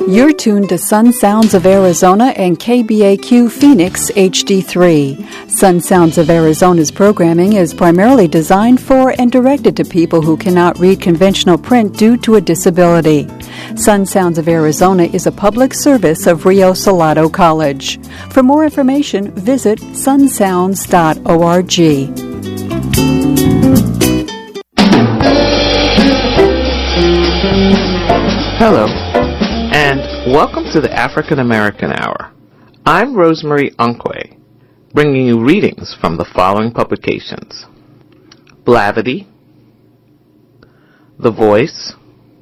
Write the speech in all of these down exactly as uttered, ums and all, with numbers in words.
You're tuned to Sun Sounds of Arizona and K B A Q Phoenix H D three. Sun Sounds of Arizona's programming is primarily designed for and directed to people who cannot read conventional print due to a disability. Sun Sounds of Arizona is a public service of Rio Salado College. For more information, visit sun sounds dot org. Hello, and welcome to the African American Hour. I'm Rosemary Unkwe, bringing you readings from the following publications: Blavity, The Voice,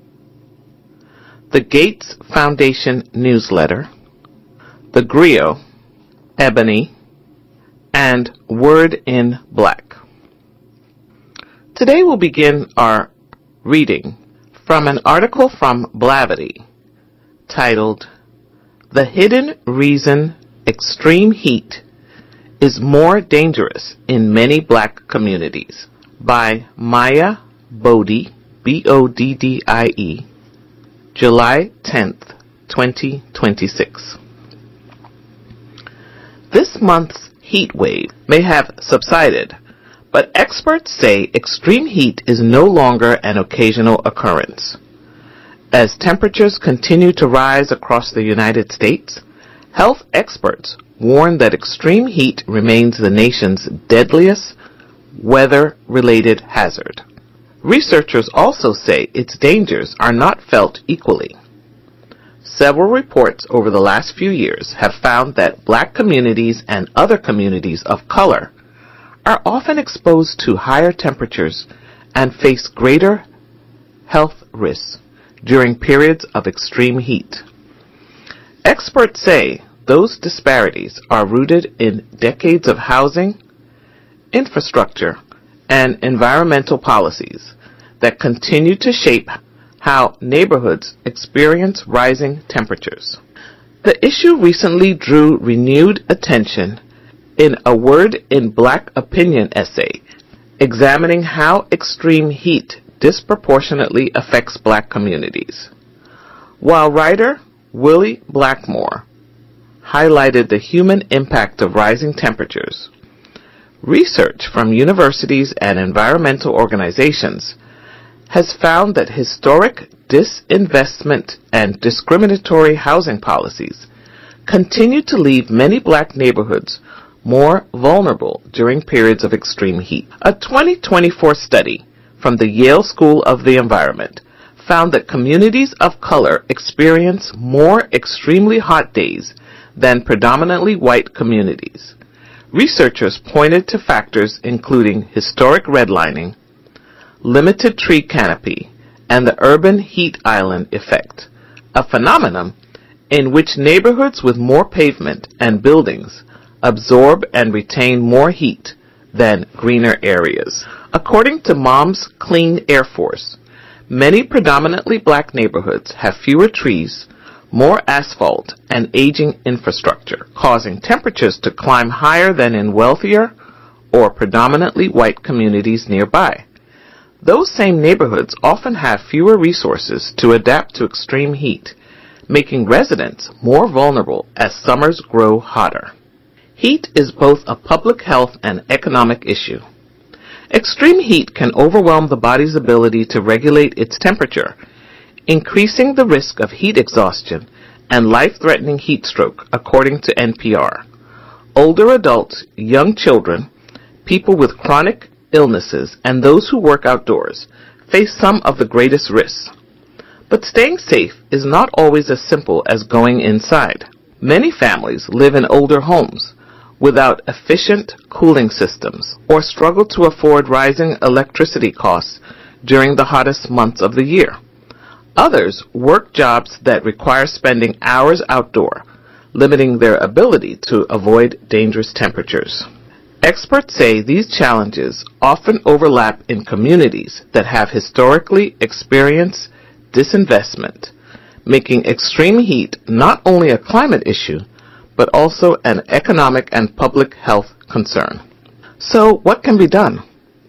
the Gates Foundation Newsletter, The Griot, Ebony, and Word in Black. Today we'll begin our reading from an article from Blavity titled, "The Hidden Reason Extreme Heat is More Dangerous in Many Black Communities," by Maya Bodie, B O D D I E, July tenth, twenty twenty-six. This month's heat wave may have subsided, but experts say extreme heat is no longer an occasional occurrence. As temperatures continue to rise across the United States, health experts warn that extreme heat remains the nation's deadliest weather-related hazard. Researchers also say its dangers are not felt equally. Several reports over the last few years have found that black communities and other communities of color are often exposed to higher temperatures and face greater health risks during periods of extreme heat. Experts say those disparities are rooted in decades of housing, infrastructure, and environmental policies that continue to shape how neighborhoods experience rising temperatures. The issue recently drew renewed attention in a Word in Black opinion essay examining how extreme heat disproportionately affects black communities. While writer Willie Blackmore highlighted the human impact of rising temperatures, research from universities and environmental organizations has found that historic disinvestment and discriminatory housing policies continue to leave many black neighborhoods more vulnerable during periods of extreme heat. A twenty twenty-four study from the Yale School of the Environment found that communities of color experience more extremely hot days than predominantly white communities. Researchers pointed to factors including historic redlining, limited tree canopy, and the urban heat island effect, a phenomenon in which neighborhoods with more pavement and buildings absorb and retain more heat than greener areas. According to Moms Clean Air Force, many predominantly black neighborhoods have fewer trees, more asphalt, and aging infrastructure, causing temperatures to climb higher than in wealthier or predominantly white communities nearby. Those same neighborhoods often have fewer resources to adapt to extreme heat, making residents more vulnerable as summers grow hotter. Heat is both a public health and economic issue. Extreme heat can overwhelm the body's ability to regulate its temperature, increasing the risk of heat exhaustion and life-threatening heat stroke, according to N P R. Older adults, young children, people with chronic illnesses, and those who work outdoors face some of the greatest risks. But staying safe is not always as simple as going inside. Many families live in older homes without efficient cooling systems or struggle to afford rising electricity costs during the hottest months of the year. Others work jobs that require spending hours outdoor, limiting their ability to avoid dangerous temperatures. Experts say these challenges often overlap in communities that have historically experienced disinvestment, making extreme heat not only a climate issue, but also an economic and public health concern. So, what can be done?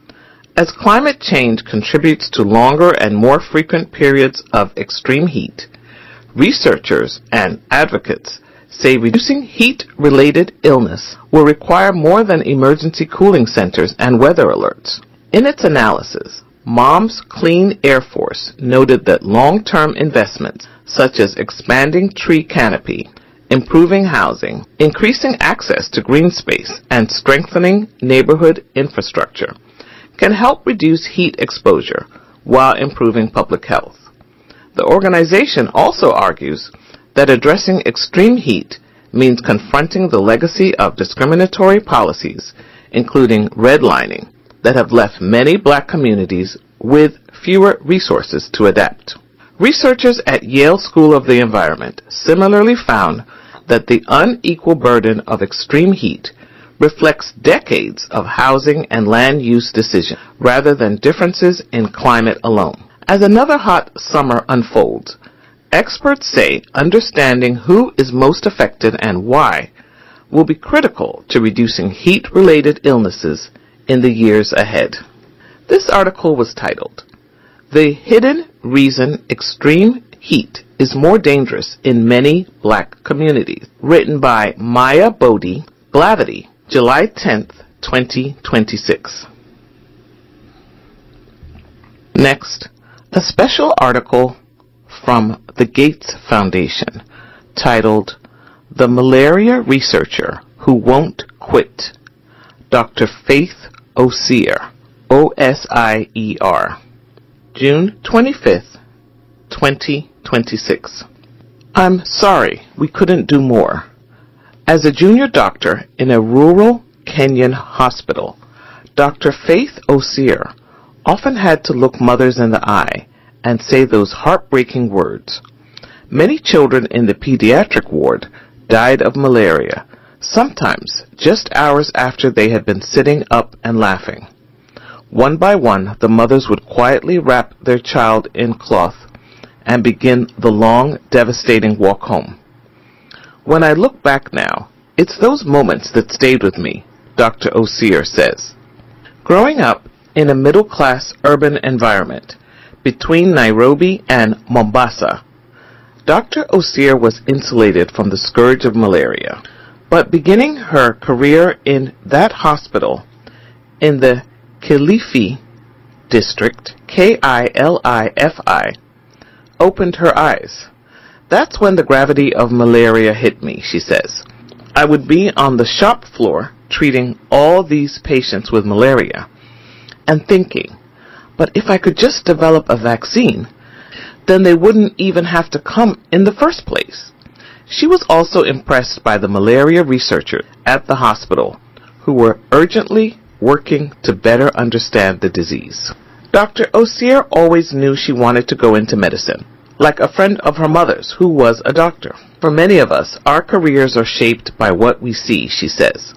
As climate change contributes to longer and more frequent periods of extreme heat, Researchers and advocates say reducing heat-related illness will require more than emergency cooling centers and weather alerts. In its analysis, Mom's Clean Air Force noted that long-term investments such as expanding tree canopy, improving housing, increasing access to green space, and strengthening neighborhood infrastructure can help reduce heat exposure while improving public health. The organization also argues that addressing extreme heat means confronting the legacy of discriminatory policies, including redlining, that have left many black communities with fewer resources to adapt. Researchers at Yale School of the Environment similarly found that the unequal burden of extreme heat reflects decades of housing and land use decisions rather than differences in climate alone. As another hot summer unfolds, experts say understanding who is most affected and why will be critical to reducing heat-related illnesses in the years ahead. This article was titled, "The Hidden Reason Extreme Heat is More Dangerous in Many Black Communities," written by Maya Bodie, Glavity, July tenth, twenty twenty-six. Next, a special article from the Gates Foundation titled, "The Malaria Researcher Who Won't Quit," Doctor Faith Osier, O S I E R, June twenty-fifth, twenty twenty-six. I'm sorry we couldn't do more. As a junior doctor in a rural Kenyan hospital, Doctor Faith Osier often had to look mothers in the eye and say those heartbreaking words. Many children in the pediatric ward died of malaria, sometimes just hours after they had been sitting up and laughing. One by one, the mothers would quietly wrap their child in cloth and begin the long, devastating walk home. When I look back now, it's those moments that stayed with me, Doctor Osier says. Growing up in a middle-class urban environment between Nairobi and Mombasa, Doctor Osier was insulated from the scourge of malaria. But beginning her career in that hospital in the Kilifi district, K I L I F I, opened her eyes. That's when the gravity of malaria hit me, she says. I would be on the shop floor treating all these patients with malaria and thinking, but if I could just develop a vaccine, then they wouldn't even have to come in the first place. She was also impressed by the malaria researchers at the hospital who were urgently working to better understand the disease. Doctor Osier always knew she wanted to go into medicine, like a friend of her mother's who was a doctor. For many of us, our careers are shaped by what we see, she says.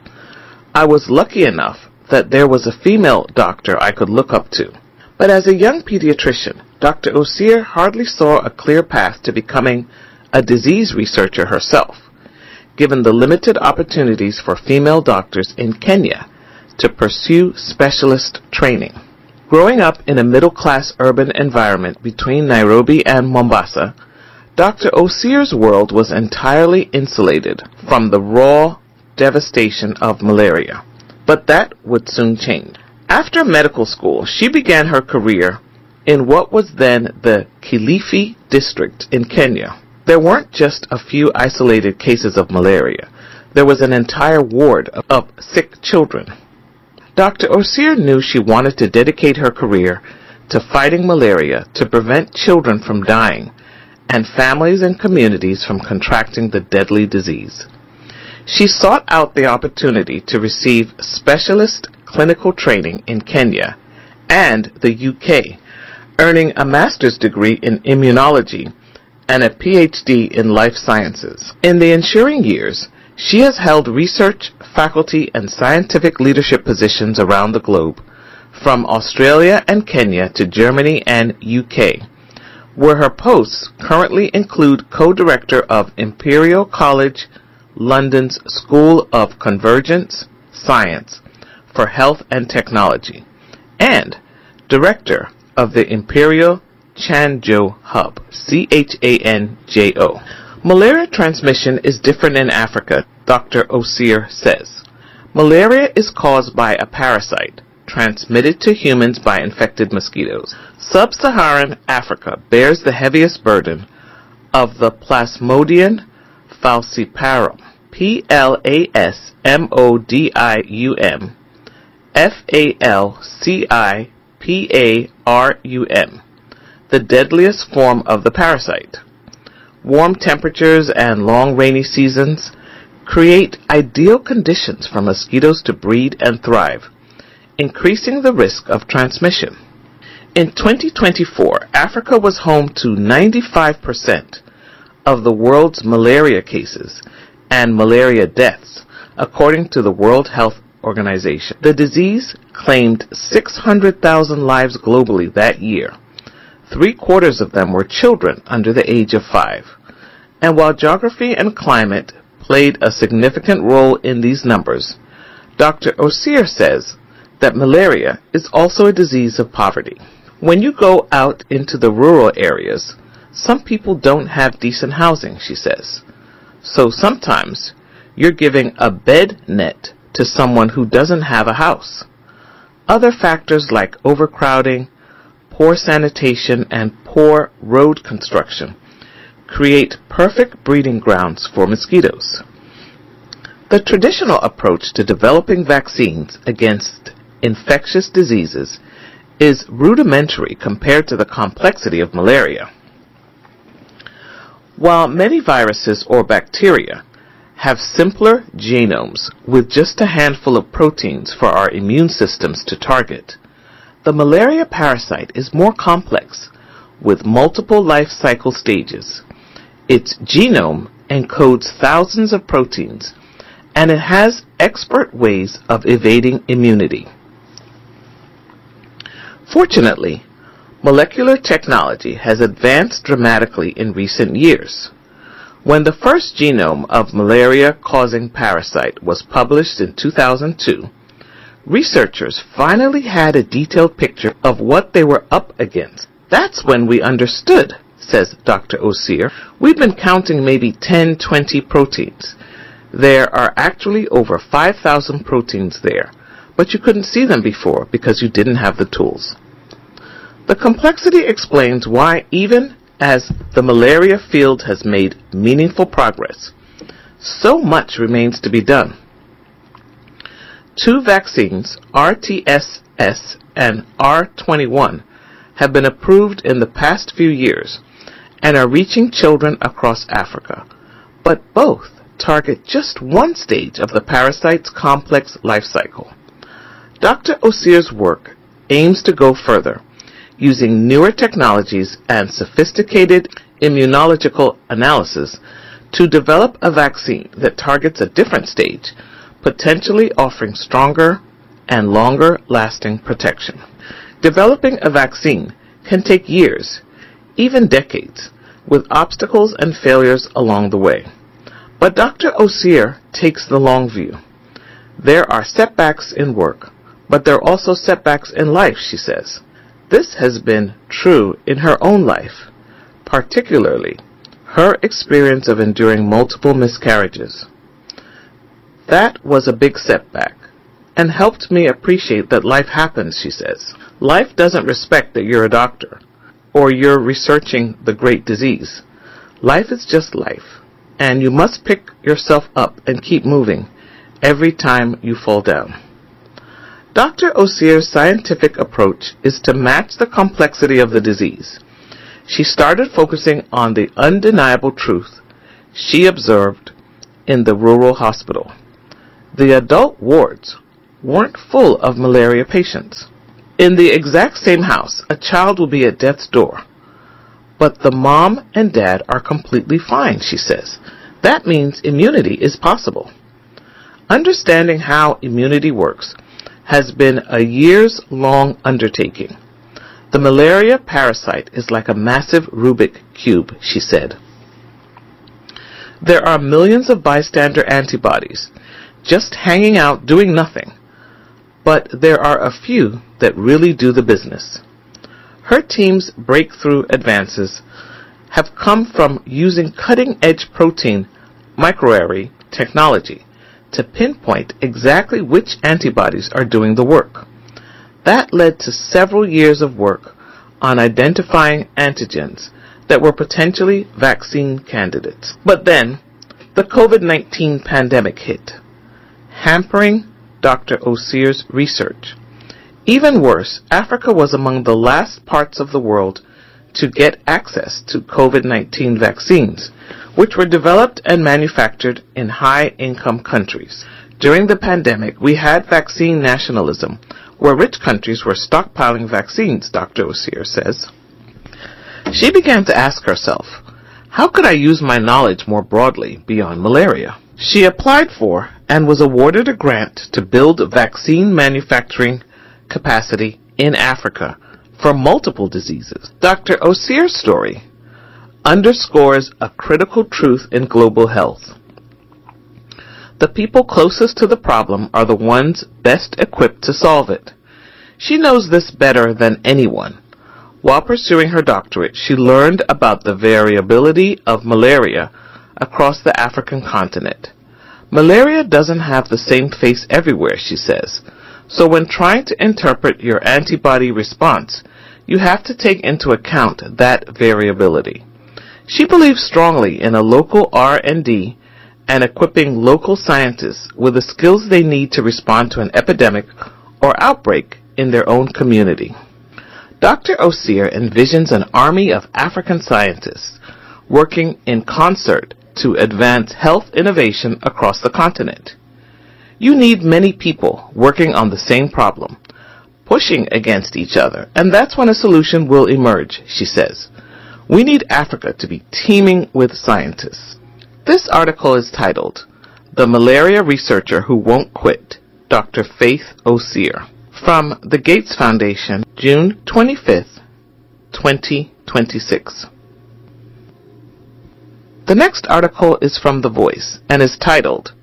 I was lucky enough that there was a female doctor I could look up to. But as a young pediatrician, Doctor Osier hardly saw a clear path to becoming a disease researcher herself, given the limited opportunities for female doctors in Kenya to pursue specialist training. Growing up in a middle-class urban environment between Nairobi and Mombasa, Doctor Osier's world was entirely insulated from the raw devastation of malaria. But that would soon change. After medical school, she began her career in what was then the Kilifi district in Kenya. There weren't just a few isolated cases of malaria. There was an entire ward of, of sick children. Doctor Osier knew she wanted to dedicate her career to fighting malaria to prevent children from dying and families and communities from contracting the deadly disease. She sought out the opportunity to receive specialist clinical training in Kenya and the U K, earning a master's degree in immunology and a P H D in life sciences. In the ensuing years, she has held research, faculty, and scientific leadership positions around the globe, from Australia and Kenya to Germany and U K, where her posts currently include co-director of Imperial College London's School of Convergence Science for Health and Technology, and director of the Imperial Chanjo Hub, C H A N J O. Malaria transmission is different in Africa, Doctor Osier says. Malaria is caused by a parasite, transmitted to humans by infected mosquitoes. Sub-Saharan Africa bears the heaviest burden of the Plasmodium falciparum, P L A S M O D I U M, F A L C I P A R U M, the deadliest form of the parasite. Warm temperatures and long rainy seasons create ideal conditions for mosquitoes to breed and thrive, increasing the risk of transmission. In twenty twenty-four, Africa was home to ninety-five percent of the world's malaria cases and malaria deaths, according to the World Health Organization. The disease claimed six hundred thousand lives globally that year. Three quarters of them were children under the age of five. And while geography and climate played a significant role in these numbers, Doctor Osier says that malaria is also a disease of poverty. When you go out into the rural areas, some people don't have decent housing, she says. So sometimes you're giving a bed net to someone who doesn't have a house. Other factors like overcrowding, poor sanitation, and poor road construction create perfect breeding grounds for mosquitoes. The traditional approach to developing vaccines against infectious diseases is rudimentary compared to the complexity of malaria. While many viruses or bacteria have simpler genomes with just a handful of proteins for our immune systems to target, the malaria parasite is more complex with multiple life cycle stages. Its genome encodes thousands of proteins, and it has expert ways of evading immunity. Fortunately, molecular technology has advanced dramatically in recent years. When the first genome of malaria-causing parasite was published in two thousand two, researchers finally had a detailed picture of what they were up against. That's when we understood, says Doctor Osier. We've been counting maybe ten, twenty proteins. There are actually over five thousand proteins there, but you couldn't see them before because you didn't have the tools. The complexity explains why, even as the malaria field has made meaningful progress, so much remains to be done. Two vaccines, R T S S and R twenty-one, have been approved in the past few years and are reaching children across Africa, but both target just one stage of the parasite's complex life cycle. Doctor Osier's work aims to go further, using newer technologies and sophisticated immunological analysis to develop a vaccine that targets a different stage, potentially offering stronger and longer-lasting protection. Developing a vaccine can take years, even decades, with obstacles and failures along the way. But Doctor Osier takes the long view. There are setbacks in work, but there are also setbacks in life, she says. This has been true in her own life, particularly her experience of enduring multiple miscarriages. That was a big setback and helped me appreciate that life happens, she says. Life doesn't respect that you're a doctor or you're researching the great disease. Life is just life, and you must pick yourself up and keep moving every time you fall down. Doctor Osier's scientific approach is to match the complexity of the disease. She started focusing on the undeniable truth she observed in the rural hospital. The adult wards weren't full of malaria patients. In the exact same house, a child will be at death's door, but the mom and dad are completely fine, she says. That means immunity is possible. Understanding how immunity works has been a years-long undertaking. The malaria parasite is like a massive Rubik cube, she said. There are millions of bystander antibodies just hanging out doing nothing, but there are a few that really do the business. Her team's breakthrough advances have come from using cutting-edge protein microarray technology to pinpoint exactly which antibodies are doing the work. That led to several years of work on identifying antigens that were potentially vaccine candidates. But then, the COVID nineteen pandemic hit, hampering Doctor Osir's research. Even worse, Africa was among the last parts of the world to get access to COVID nineteen vaccines, which were developed and manufactured in high-income countries. During the pandemic, we had vaccine nationalism, where rich countries were stockpiling vaccines, Doctor Osir says. She began to ask herself, how could I use my knowledge more broadly beyond malaria? She applied for and was awarded a grant to build vaccine manufacturing capacity in Africa for multiple diseases. Doctor Osir's story underscores a critical truth in global health. The people closest to the problem are the ones best equipped to solve it. She knows this better than anyone. While pursuing her doctorate, she learned about the variability of malaria across the African continent. Malaria doesn't have the same face everywhere, she says. So when trying to interpret your antibody response, you have to take into account that variability. She believes strongly in a local R and D and equipping local scientists with the skills they need to respond to an epidemic or outbreak in their own community. Doctor Osir envisions an army of African scientists working in concert to advance health innovation across the continent. You need many people working on the same problem, pushing against each other, and that's when a solution will emerge, she says. We need Africa to be teeming with scientists. This article is titled, The Malaria Researcher Who Won't Quit, Doctor Faith Osir, from the Gates Foundation, June twenty-fifth, twenty twenty-six. The next article is from The Voice and is titled,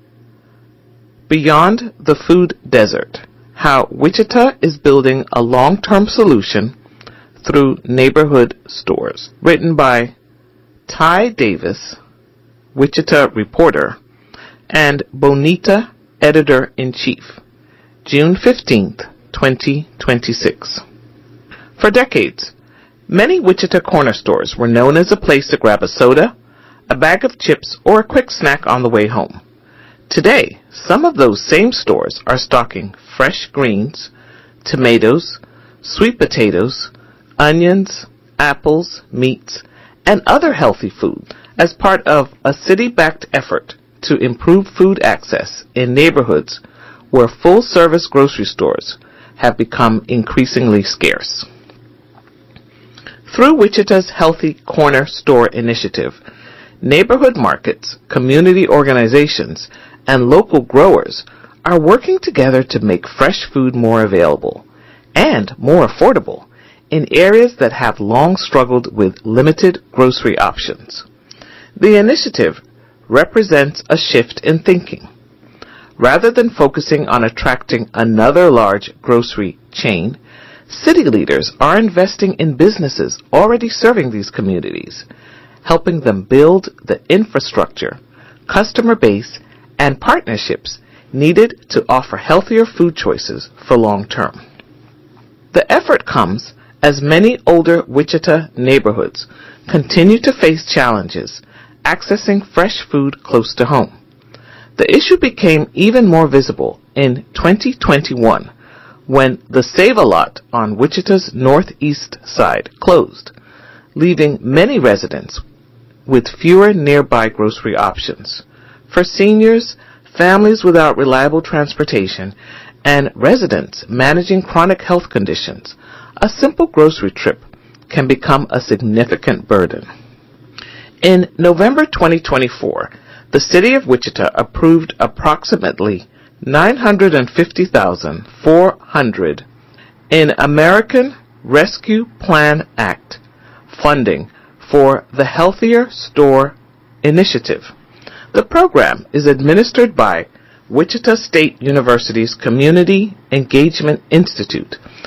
Beyond the Food Desert, How Wichita is Building a Long-Term Solution Through Neighborhood Stores, written by Ty Davis, Wichita reporter, and Bonita, editor-in-chief, June fifteenth, twenty twenty-six. For decades, many Wichita corner stores were known as a place to grab a soda, a bag of chips, or a quick snack on the way home. Today, some of those same stores are stocking fresh greens, tomatoes, sweet potatoes, onions, apples, meats, and other healthy food as part of a city-backed effort to improve food access in neighborhoods where full-service grocery stores have become increasingly scarce. Through Wichita's Healthy Corner Store initiative, neighborhood markets, community organizations, and local growers are working together to make fresh food more available and more affordable in areas that have long struggled with limited grocery options. The initiative represents a shift in thinking. Rather than focusing on attracting another large grocery chain, city leaders are investing in businesses already serving these communities, helping them build the infrastructure, customer base, and partnerships needed to offer healthier food choices for long term. The effort comes as many older Wichita neighborhoods continue to face challenges accessing fresh food close to home. The issue became even more visible in twenty twenty-one when the Save-A-Lot on Wichita's northeast side closed, leaving many residents with fewer nearby grocery options. For seniors, families without reliable transportation, and residents managing chronic health conditions, a simple grocery trip can become a significant burden. In November twenty twenty-four, the City of Wichita approved approximately nine hundred fifty thousand four hundred dollars in American Rescue Plan Act funding for the Healthier Store Initiative. The program is administered by Wichita State University's Community Engagement Institute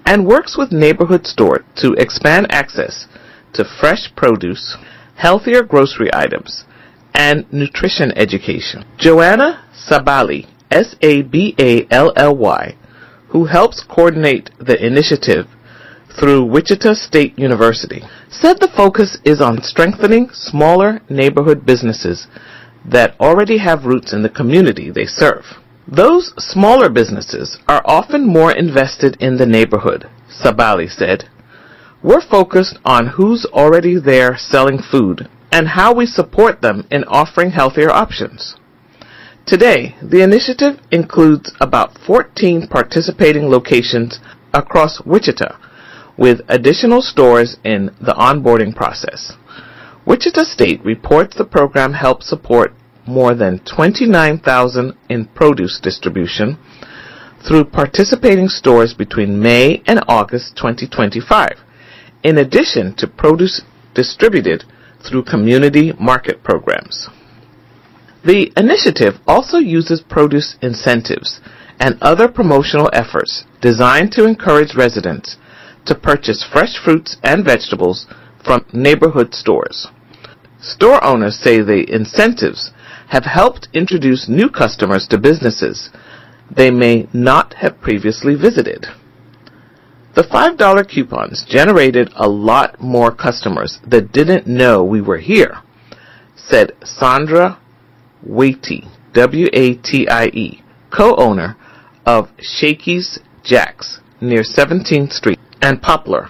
and works with neighborhood stores to expand access to fresh produce, healthier grocery items, and nutrition education. Joanna Sabally, S A B A L L Y, who helps coordinate the initiative through Wichita State University, said the focus is on strengthening smaller neighborhood businesses that already have roots in the community they serve. Those smaller businesses are often more invested in the neighborhood, Sabally said. We're focused on who's already there selling food and how we support them in offering healthier options. Today, the initiative includes about fourteen participating locations across Wichita, with additional stores in the onboarding process. Wichita State reports the program helps support more than twenty-nine thousand in produce distribution through participating stores between May and August twenty twenty-five, in addition to produce distributed through community market programs. The initiative also uses produce incentives and other promotional efforts designed to encourage residents to purchase fresh fruits and vegetables from neighborhood stores. Store owners say the incentives have helped introduce new customers to businesses they may not have previously visited. The five dollar coupons generated a lot more customers that didn't know we were here, said Sandra Watie, W A T I E, co-owner of Shakey's Jacks near seventeenth Street and Poplar.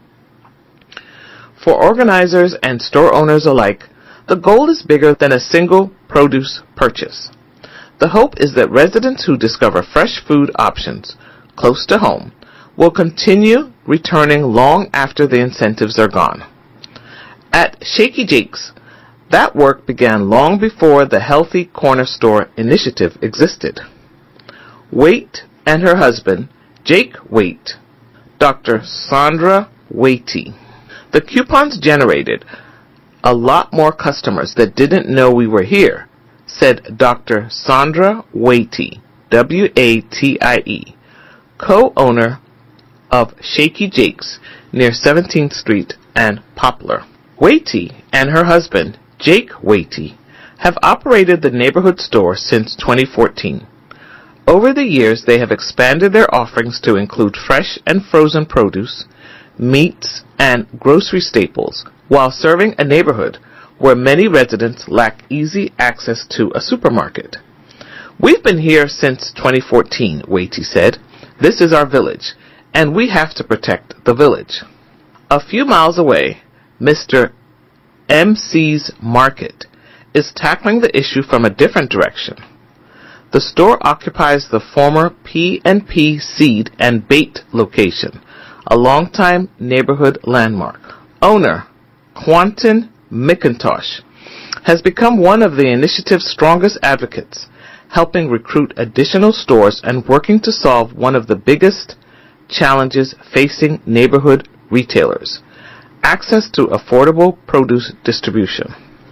For organizers and store owners alike, the goal is bigger than a single produce purchase. The hope is that residents who discover fresh food options close to home will continue returning long after the incentives are gone. At Shaky Jake's, that work began long before the Healthy Corner Store initiative existed. Waite and her husband, Jake Waite, Doctor Sandra Watie. The coupons generated a lot more customers that didn't know we were here, said Doctor Sandra Watie, W A T I E, co-owner of Shaky Jake's near seventeenth Street and Poplar. Watie and her husband, Jake Watie, have operated the neighborhood store since twenty fourteen. Over the years, they have expanded their offerings to include fresh and frozen produce, meats, and grocery staples, while serving a neighborhood where many residents lack easy access to a supermarket. We've been here since twenty fourteen, Watie said. This is our village, and we have to protect the village. A few miles away, Mister M C's Market is tackling the issue from a different direction. The store occupies the former P and P Seed and Bait location, a longtime neighborhood landmark. Owner Quentin McIntosh has become one of the initiative's strongest advocates, helping recruit additional stores and working to solve one of the biggest challenges facing neighborhood retailers: access to affordable produce distribution.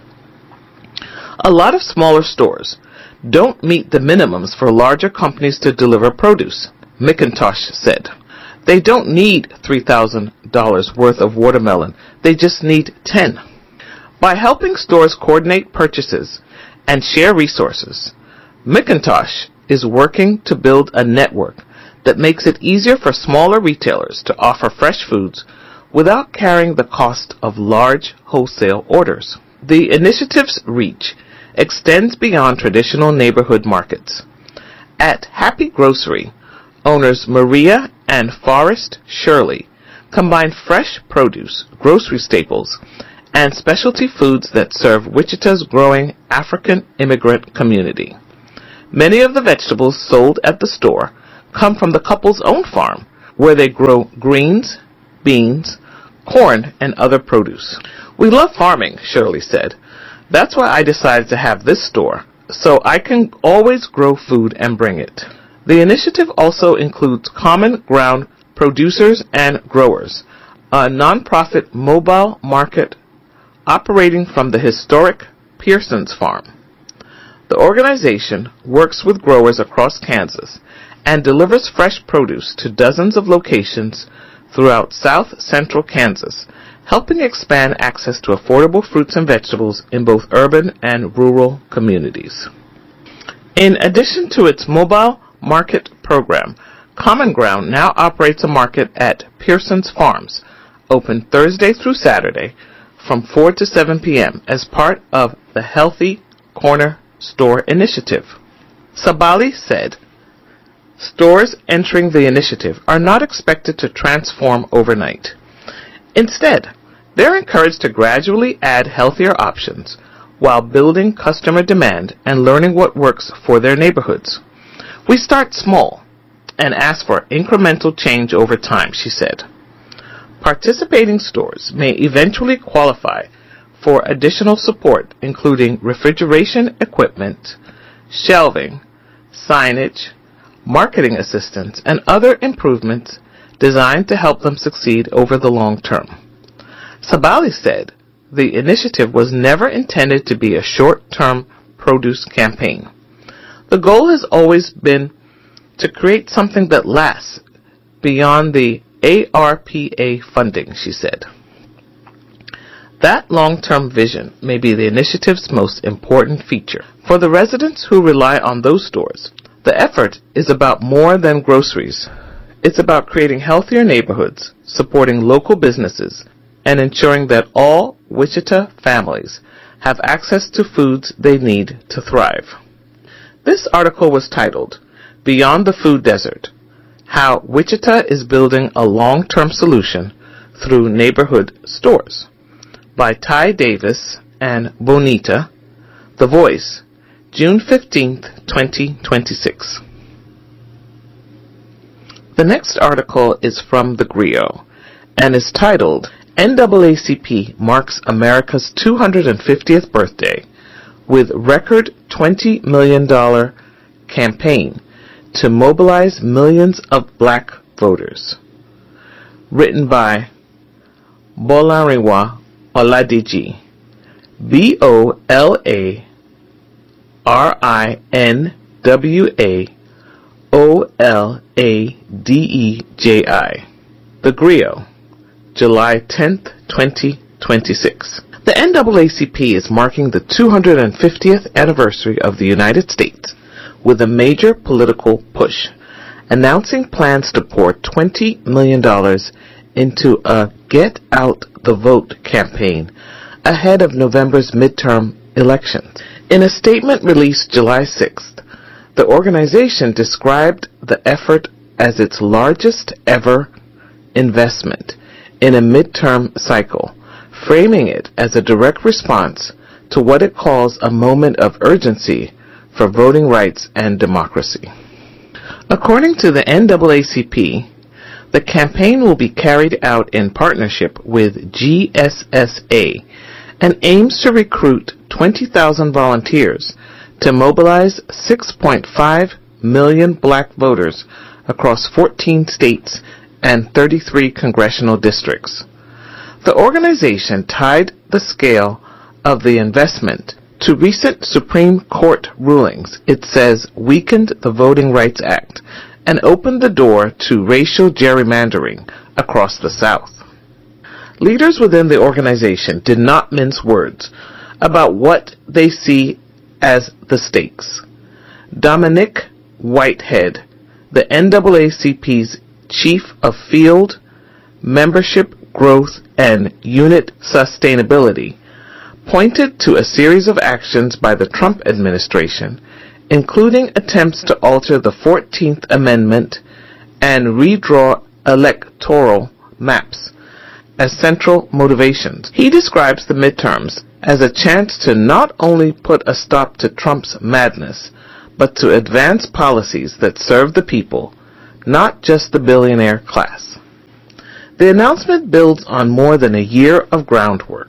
A lot of smaller stores don't meet the minimums for larger companies to deliver produce, McIntosh said. They don't need three thousand dollars worth of watermelon, they just need ten. By helping stores coordinate purchases and share resources, McIntosh is working to build a network that makes it easier for smaller retailers to offer fresh foods without carrying the cost of large wholesale orders. The initiative's reach extends beyond traditional neighborhood markets. At Happy Grocery, owners Maria and Forrest Shirley combine fresh produce, grocery staples, and specialty foods that serve Wichita's growing African immigrant community. Many of the vegetables sold at the store come from the couple's own farm, where they grow greens, beans, corn, and other produce. We love farming, Shirley said. That's why I decided to have this store, so I can always grow food and bring it. The initiative also includes Common Ground Producers and Growers, a nonprofit mobile market operating from the historic Pearson's Farm. The organization works with growers across Kansas and delivers fresh produce to dozens of locations throughout south central Kansas, helping expand access to affordable fruits and vegetables in both urban and rural communities. In addition to its mobile market program, Common Ground now operates a market at Pearson's Farms, open Thursday through Saturday from four to seven p.m. as part of the Healthy Corner Store initiative. Sabali said, "Stores entering the initiative are not expected to transform overnight. Instead, they're encouraged to gradually add healthier options while building customer demand and learning what works for their neighborhoods. We start small and ask for incremental change over time," she said. Participating stores may eventually qualify for additional support, including refrigeration equipment, shelving, signage, marketing assistance, and other improvements designed to help them succeed over the long term. Sabali said the initiative was never intended to be a short-term produce campaign. The goal has always been to create something that lasts beyond the A R P A funding, she said. That long-term vision may be the initiative's most important feature. For the residents who rely on those stores, the effort is about more than groceries. It's about creating healthier neighborhoods, supporting local businesses, and ensuring that all Wichita families have access to foods they need to thrive. This article was titled, "Beyond the Food Desert: How Wichita is Building a Long-Term Solution Through Neighborhood Stores," by Ty Davis and Bonita. The Voice, June fifteenth, twenty twenty-six. The next article is from The Griot and is titled, "N double A C P Marks America's two hundred fiftieth Birthday with Record twenty million dollars Campaign to Mobilize Millions of Black Voters." Written by Bolariwa Oladiji, B O L A R I N W A O L A D E J I. The Griot, July tenth, twenty twenty-six. The N double A C P is marking the two hundred fiftieth anniversary of the United States with a major political push, announcing plans to pour twenty million dollars into a Get Out the Vote campaign ahead of November's midterm elections. In a statement released July sixth, the organization described the effort as its largest ever investment in a midterm cycle, framing it as a direct response to what it calls a moment of urgency for voting rights and democracy. According to the N double A C P, the campaign will be carried out in partnership with G S S A and aims to recruit twenty thousand volunteers to mobilize six point five million black voters across fourteen states and thirty-three congressional districts. The organization tied the scale of the investment to recent Supreme Court rulings it says weakened the Voting Rights Act and opened the door to racial gerrymandering across the South. Leaders within the organization did not mince words about what they see as the stakes. Dominic Whitehead, the N double A C P's Chief of Field, Membership Growth, and Unit Sustainability, pointed to a series of actions by the Trump administration, including attempts to alter the fourteenth Amendment and redraw electoral maps, as central motivations. He describes the midterms as a chance to not only put a stop to Trump's madness, but to advance policies that serve the people, not just the billionaire class. The announcement builds on more than a year of groundwork.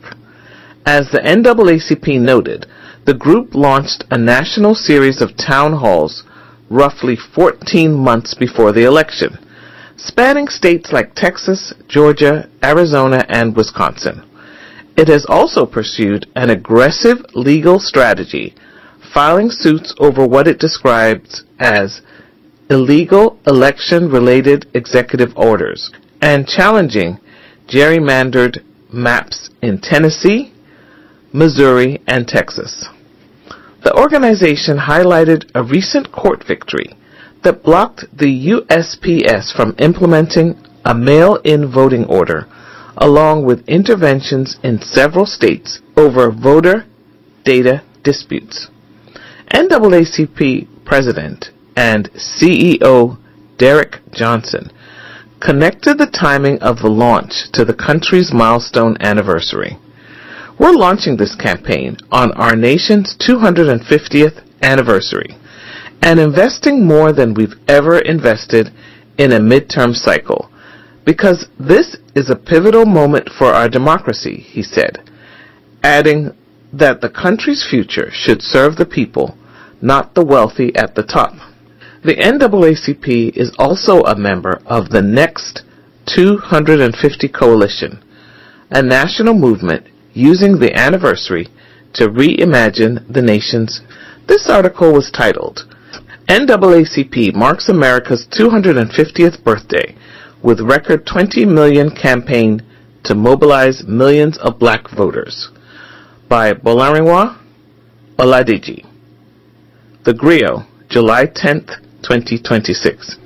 As the N double A C P noted, the group launched a national series of town halls roughly fourteen months before the election, spanning states like Texas, Georgia, Arizona, and Wisconsin. It has also pursued an aggressive legal strategy, filing suits over what it describes as illegal election-related executive orders and challenging gerrymandered maps in Tennessee, Missouri, and Texas. The organization highlighted a recent court victory that blocked the U S P S from implementing a mail-in voting order, along with interventions in several states over voter data disputes. N double A C P President and C E O Derek Johnson connected the timing of the launch to the country's milestone anniversary. We're launching this campaign on our nation's two hundred fiftieth anniversary and investing more than we've ever invested in a midterm cycle, because this is a pivotal moment for our democracy, he said, adding that the country's future should serve the people, not the wealthy at the top. The N double A C P is also a member of the Next two hundred fifty Coalition, a national movement using the anniversary to reimagine the nation's. This article was titled, N double A C P marks America's two hundred fiftieth birthday with record twenty million campaign to mobilize millions of black voters, by Bolarinwa Oladeji. The Griot, July tenth, twenty twenty-six.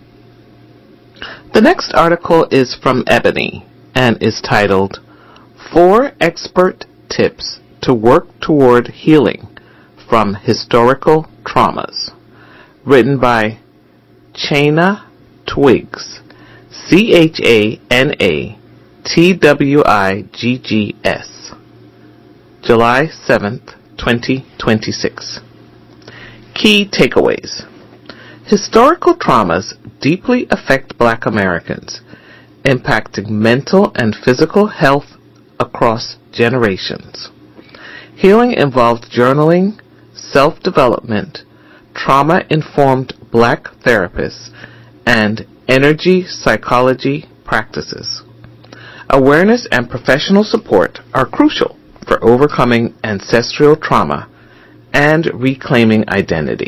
The next article is from Ebony and is titled, Four Expert Tips to Work Toward Healing from Historical Traumas, written by Chana Twiggs, C H A N A T W I G G S, July seventh, twenty twenty-six. Key takeaways. Historical traumas deeply affect Black Americans, impacting mental and physical health across generations. Healing involved journaling, self-development, trauma-informed Black therapists, and energy psychology practices. Awareness and professional support are crucial for overcoming ancestral trauma and reclaiming identity.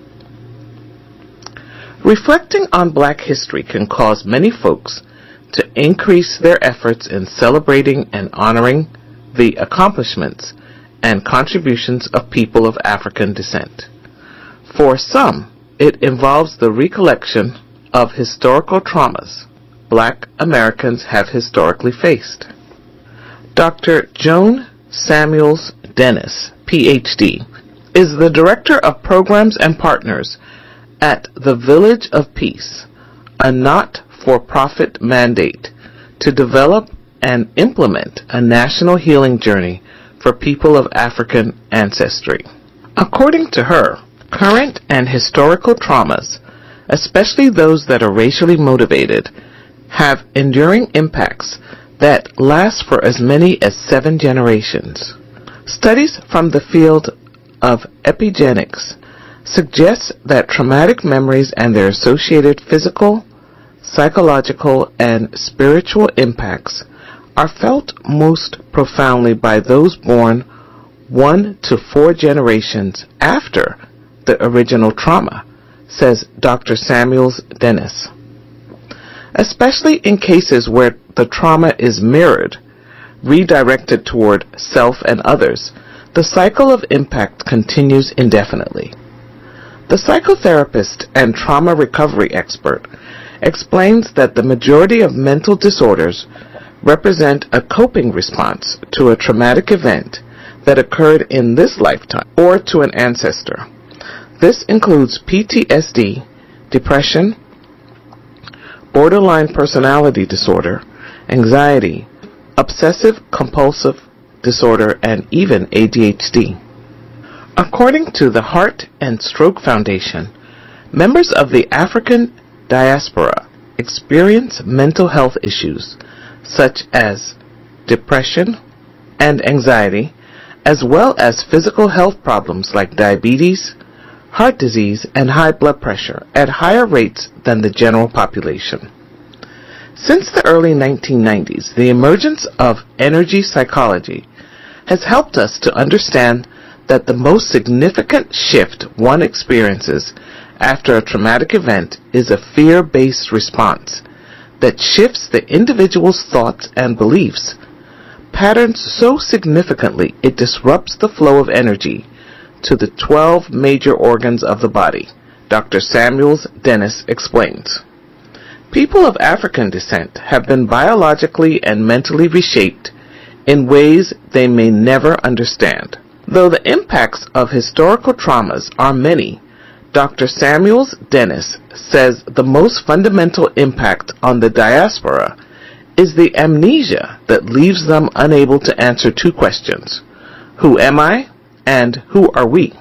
Reflecting on Black history can cause many folks to increase their efforts in celebrating and honoring the accomplishments and contributions of people of African descent. For some, it involves the recollection of historical traumas Black Americans have historically faced. Doctor Joan Samuels Dennis, P H D, is the Director of Programs and Partners at the Village of Peace, a not-for-profit mandate to develop and implement a national healing journey for people of African ancestry. According to her, current and historical traumas, especially those that are racially motivated, have enduring impacts that last for as many as seven generations. Studies from the field of epigenetics suggest that traumatic memories and their associated physical, psychological, and spiritual impacts are felt most profoundly by those born one to four generations after the original trauma, says Doctor Samuels Dennis. Especially in cases where the trauma is mirrored, redirected toward self and others, the cycle of impact continues indefinitely. The psychotherapist and trauma recovery expert explains that the majority of mental disorders represent a coping response to a traumatic event that occurred in this lifetime or to an ancestor. This includes P T S D, depression, borderline personality disorder, anxiety, obsessive-compulsive disorder, and even A D H D. According to the Heart and Stroke Foundation, members of the African diaspora experience mental health issues such as depression and anxiety, as well as physical health problems like diabetes, heart disease, and high blood pressure at higher rates than the general population. Since the early nineteen nineties, the emergence of energy psychology has helped us to understand that the most significant shift one experiences after a traumatic event is a fear-based response that shifts the individual's thoughts and beliefs patterns so significantly it disrupts the flow of energy to the twelve major organs of the body, Doctor Samuels Dennis explains. People of African descent have been biologically and mentally reshaped in ways they may never understand. Though the impacts of historical traumas are many, Doctor Samuels Dennis says the most fundamental impact on the diaspora is the amnesia that leaves them unable to answer two questions: who am I and who are we?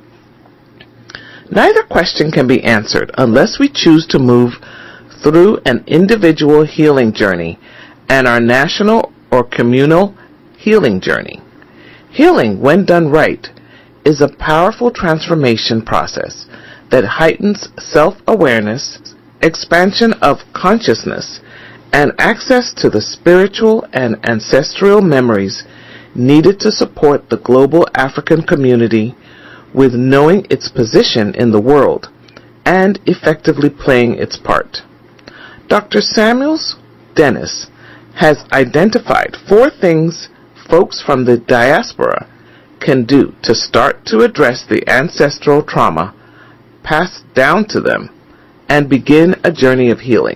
Neither question can be answered unless we choose to move through an individual healing journey and our national or communal healing journey. Healing, when done right, is a powerful transformation process that heightens self-awareness, expansion of consciousness, and access to the spiritual and ancestral memories needed to support the global African community with knowing its position in the world and effectively playing its part. Doctor Samuels Dennis has identified four things folks from the diaspora can do to start to address the ancestral trauma passed down to them and begin a journey of healing.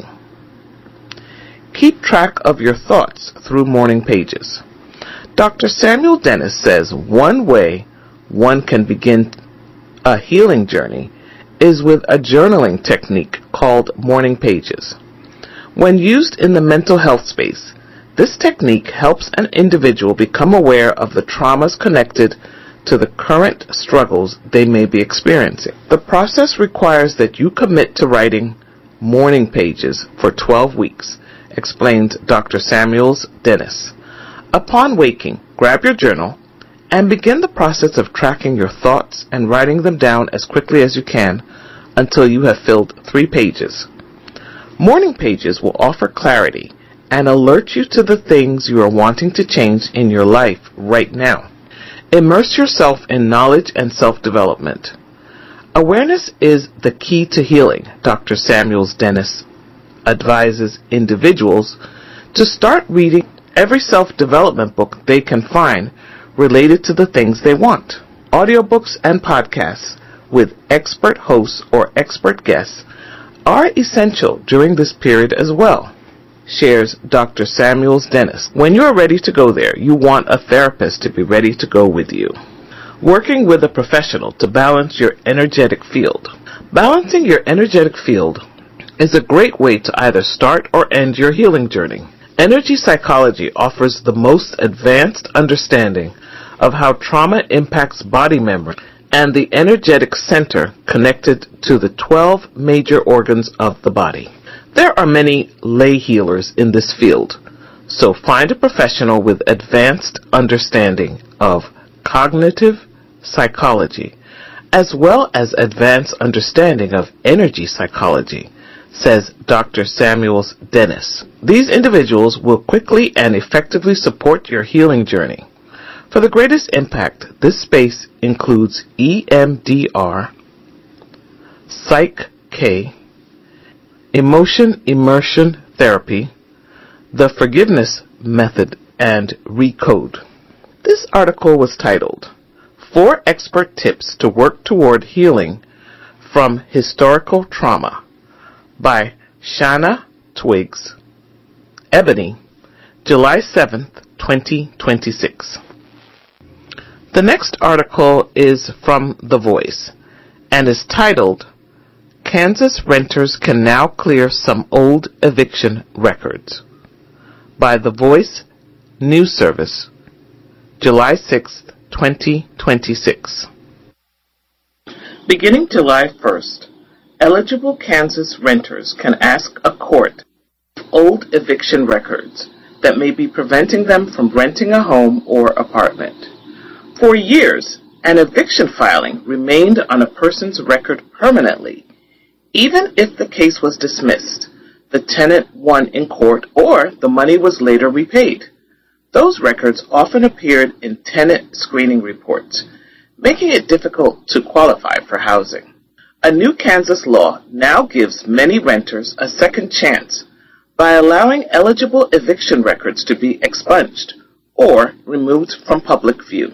Keep track of your thoughts through morning pages. Doctor Samuel Dennis says one way one can begin a healing journey is with a journaling technique called morning pages. When used in the mental health space, this technique helps an individual become aware of the traumas connected to the current struggles they may be experiencing. The process requires that you commit to writing morning pages for twelve weeks, explains Doctor Samuels Dennis. Upon waking, grab your journal and begin the process of tracking your thoughts and writing them down as quickly as you can until you have filled three pages. Morning pages will offer clarity and alert you to the things you are wanting to change in your life right now. Immerse yourself in knowledge and self-development. Awareness is the key to healing, Doctor Samuels Dennis advises individuals to start reading every self-development book they can find related to the things they want. Audiobooks and podcasts with expert hosts or expert guests are essential during this period as well, shares Doctor Samuels Dennis. When you are ready to go there, you want a therapist to be ready to go with you. Working with a professional to balance your energetic field. Balancing your energetic field is a great way to either start or end your healing journey. Energy psychology offers the most advanced understanding of how trauma impacts body memory and the energetic center connected to the twelve major organs of the body. There are many lay healers in this field, so find a professional with advanced understanding of cognitive psychology as well as advanced understanding of energy psychology, says Doctor Samuels Dennis. These individuals will quickly and effectively support your healing journey. For the greatest impact, this space includes E M D R, Psych-K, Emotion Immersion Therapy, the Forgiveness Method, and Recode. This article was titled, Four Expert Tips to Work Toward Healing from Historical Trauma by Shanna Twiggs, Ebony, July seventh, twenty twenty-six. The next article is from The Voice and is titled, Kansas Renters Can Now Clear Some Old Eviction Records by The Voice News Service, July sixth, twenty twenty-six. Beginning July first, eligible Kansas renters can ask a court for old eviction records that may be preventing them from renting a home or apartment. For years, an eviction filing remained on a person's record permanently, even if the case was dismissed, the tenant won in court, or the money was later repaid. Those records often appeared in tenant screening reports, making it difficult to qualify for housing. A new Kansas law now gives many renters a second chance by allowing eligible eviction records to be expunged or removed from public view.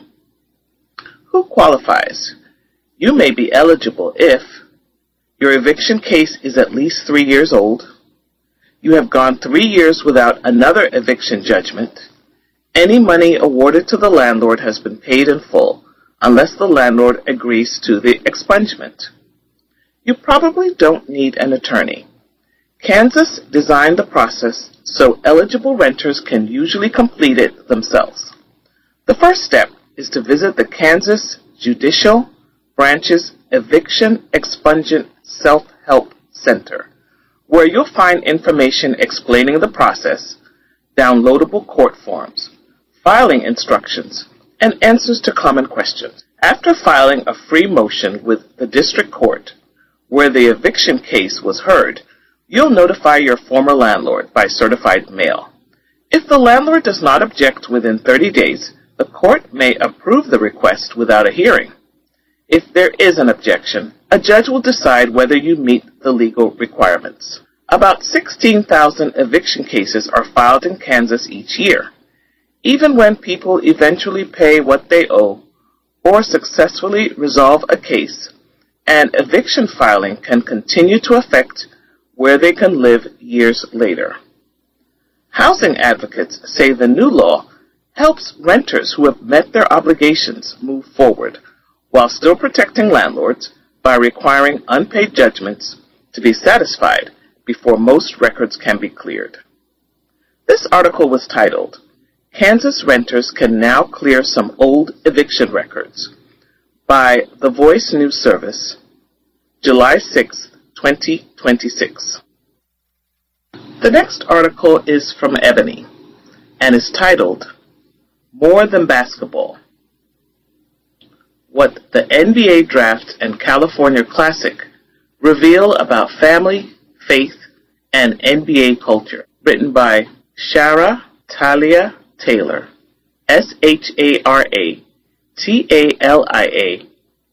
Who qualifies? You may be eligible if your eviction case is at least three years old, you have gone three years without another eviction judgment, any money awarded to the landlord has been paid in full unless the landlord agrees to the expungement. You probably don't need an attorney. Kansas designed the process so eligible renters can usually complete it themselves. The first step is to visit the Kansas Judicial Branch's Eviction Expungement Self-Help Center, where you'll find information explaining the process, downloadable court forms, filing instructions, and answers to common questions. After filing a free motion with the district court, where the eviction case was heard, you'll notify your former landlord by certified mail. If the landlord does not object within thirty days, the court may approve the request without a hearing. If there is an objection, a judge will decide whether you meet the legal requirements. About sixteen thousand eviction cases are filed in Kansas each year. Even when people eventually pay what they owe or successfully resolve a case, an eviction filing can continue to affect where they can live years later. Housing advocates say the new law helps renters who have met their obligations move forward while still protecting landlords by requiring unpaid judgments to be satisfied before most records can be cleared. This article was titled, Kansas Renters Can Now Clear Some Old Eviction Records, by The Voice News Service, July sixth, twenty twenty-six. The next article is from Ebony and is titled, More Than Basketball: What the N B A Draft and California Classic Reveal About Family, Faith, and N B A Culture, written by Shara Talia Taylor, S H A R A T A L I A,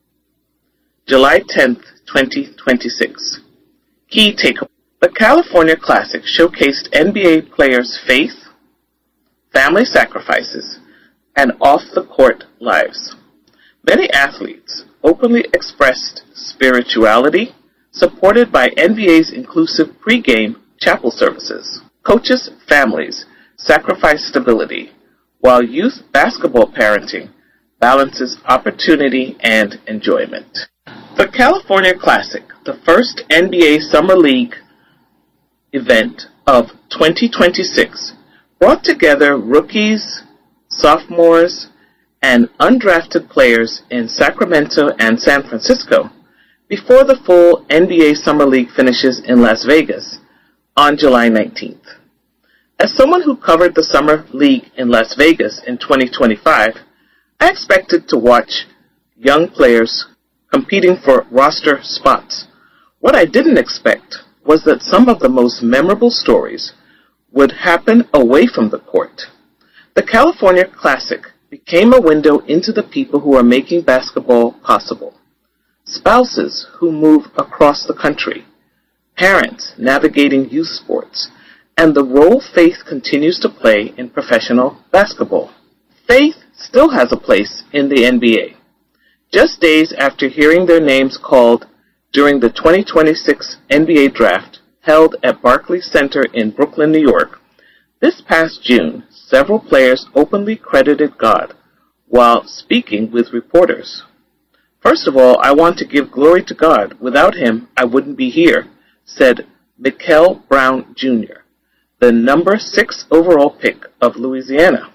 July tenth, twenty twenty-six. Key takeaways. The California Classic showcased N B A players' faith, family sacrifices, and off-the-court lives. Many athletes openly expressed spirituality, supported by N B A's inclusive pregame chapel services. Coaches' families sacrifice stability, while youth basketball parenting balances opportunity and enjoyment. The California Classic, the first N B A Summer League event of twenty twenty-six, brought together rookies, sophomores, and undrafted players in Sacramento and San Francisco before the full N B A Summer League finishes in Las Vegas on July nineteenth. As someone who covered the Summer League in Las Vegas in twenty twenty-five, I expected to watch young players competing for roster spots. What I didn't expect was that some of the most memorable stories would happen away from the court. The California Classic became a window into the people who are making basketball possible. Spouses who move across the country, parents navigating youth sports, and the role faith continues to play in professional basketball. Faith still has a place in the N B A. Just days after hearing their names called during the twenty twenty-six N B A Draft held at Barclays Center in Brooklyn, New York, this past June, several players openly credited God while speaking with reporters. First of all, I want to give glory to God. Without him, I wouldn't be here, said Mikel Brown Junior, the number six overall pick of Louisiana.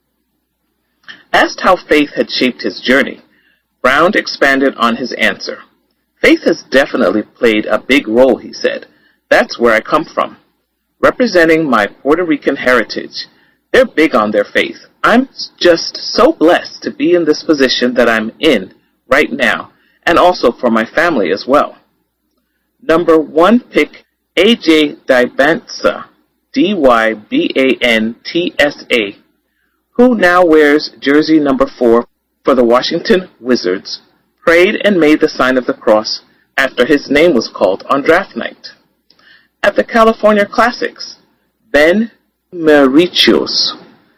Asked how faith had shaped his journey, Brown expanded on his answer. Faith has definitely played a big role, he said. That's where I come from. Representing my Puerto Rican heritage, they're big on their faith. I'm just so blessed to be in this position that I'm in right now, and also for my family as well. Number one pick, A J Dybantsa, D Y B A N T S A, who now wears jersey number four for the Washington Wizards, prayed and made the sign of the cross after his name was called on draft night. At the California Classics, Ben Mauritius,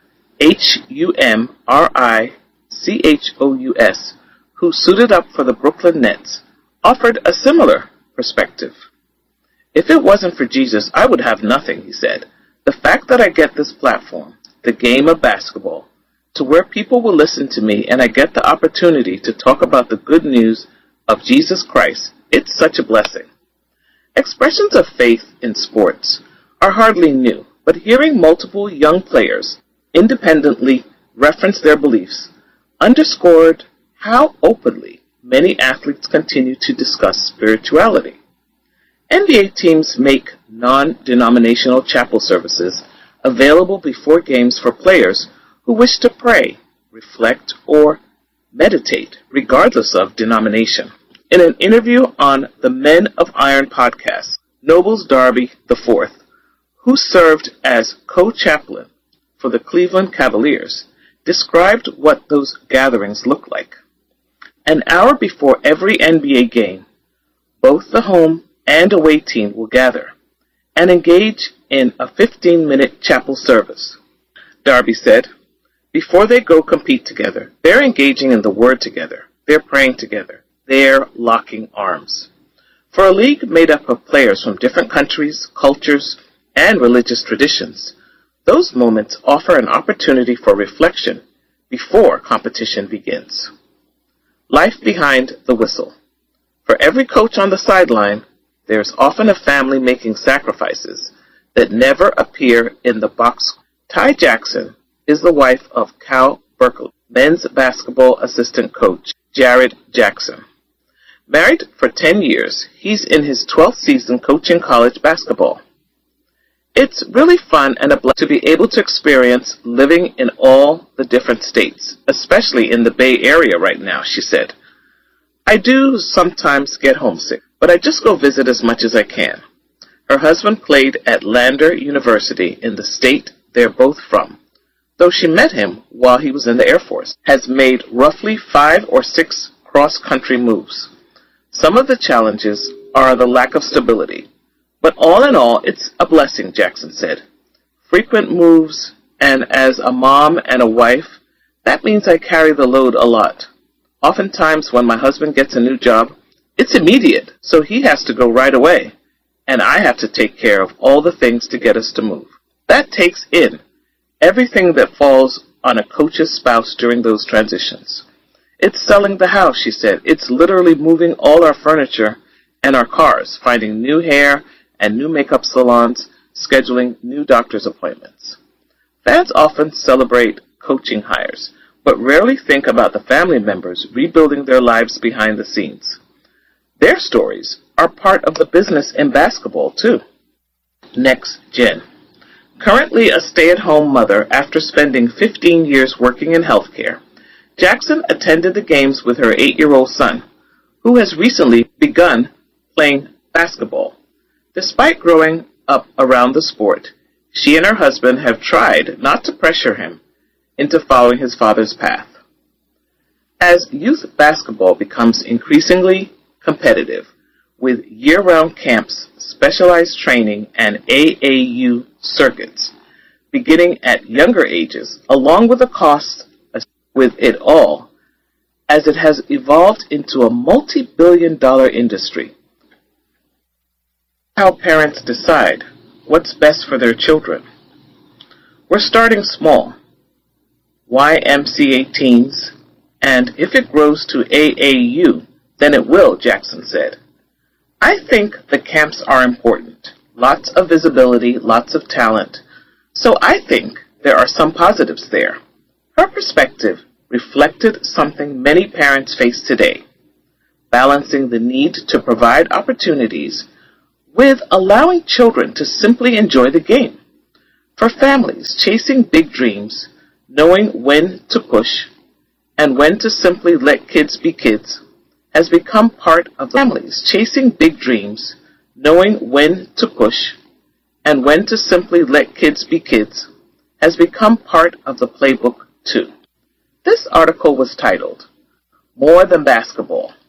H U M R I C H O U S, who suited up for the Brooklyn Nets, offered a similar perspective. "If it wasn't for Jesus, I would have nothing," he said. "The fact that I get this platform, the game of basketball, to where people will listen to me and I get the opportunity to talk about the good news of Jesus Christ, it's such a blessing." Expressions of faith in sports are hardly new, but hearing multiple young players independently reference their beliefs underscored how openly many athletes continue to discuss spirituality. N B A teams make non-denominational chapel services available before games for players who wish to pray, reflect, or meditate, regardless of denomination. In an interview on the Men of Iron podcast, Nobles Darby the fourth, who served as co-chaplain for the Cleveland Cavaliers, described what those gatherings look like. An hour before every N B A game, both the home and away team will gather and engage in a fifteen-minute chapel service. Darby said, "Before they go compete together, they're engaging in the Word together. They're praying together. They're locking arms." For a league made up of players from different countries, cultures, and religious traditions, those moments offer an opportunity for reflection before competition begins. Life behind the whistle. For every coach on the sideline, there's often a family making sacrifices that never appear in the box. Ty Jackson is the wife of Cal Berkeley, men's basketball assistant coach Jared Jackson. Married for ten years, he's in his twelfth season coaching college basketball. "It's really fun and a blessing to be able to experience living in all the different states, especially in the Bay Area right now," she said. "I do sometimes get homesick, but I just go visit as much as I can." Her husband played at Lander University in the state they're both from, though she met him while he was in the Air Force, has made roughly five or six cross-country moves. Some of the challenges are the lack of stability, but all in all, it's a blessing, Jackson said. "Frequent moves, and as a mom and a wife, that means I carry the load a lot. Oftentimes when my husband gets a new job, it's immediate, so he has to go right away, and I have to take care of all the things to get us to move. That takes in everything that falls on a coach's spouse during those transitions. It's selling the house," she said. "It's literally moving all our furniture and our cars, finding new hair and new makeup salons, scheduling new doctor's appointments." Fans often celebrate coaching hires, but rarely think about the family members rebuilding their lives behind the scenes. Their stories are part of the business in basketball, too. Next gen. Currently a stay-at-home mother after spending fifteen years working in healthcare, Jackson attended the games with her eight-year-old son, who has recently begun playing basketball. Despite growing up around the sport, she and her husband have tried not to pressure him into following his father's path. As youth basketball becomes increasingly competitive, with year-round camps, specialized training, and A A U circuits beginning at younger ages, along with the cost with it all, as it has evolved into a multi-billion dollar industry. How parents decide what's best for their children. We're starting small, Y M C A teens, and if it grows to A A U, then it will, Jackson said. "I think the camps are important. Lots of visibility, lots of talent. So I think there are some positives there." Her perspective reflected something many parents face today, balancing the need to provide opportunities with allowing children to simply enjoy the game. For families chasing big dreams, knowing when to push and when to simply let kids be kids has become part of the families chasing big dreams, knowing when to push and when to simply let kids be kids has become part of the playbook too. This article was titled, "More Than Basketball,